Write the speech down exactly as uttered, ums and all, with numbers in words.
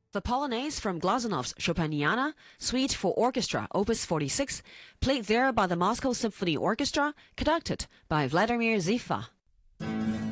The Polonaise from Glazunov's Chopiniana, Suite for Orchestra, Opus forty-six, played there by the Moscow Symphony Orchestra, conducted by Vladimir Zifa.